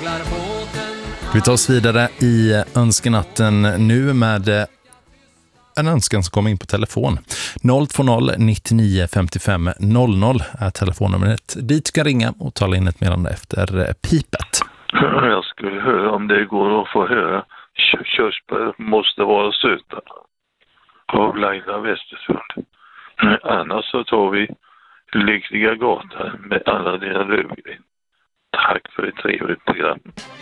Vi tar oss vidare i önskenatten nu med en önskan som kommer in på telefon. 020 99 55 00 är telefonnumret. Dit ska ringa och tala in ett meddelande efter pipet. Jag skulle höra om det går att få höra körsbär måste vara söta av Laila Westersund. Annars så tar vi Lyckliga gatan med alla dina lövgren. Tack för ett trevligt program.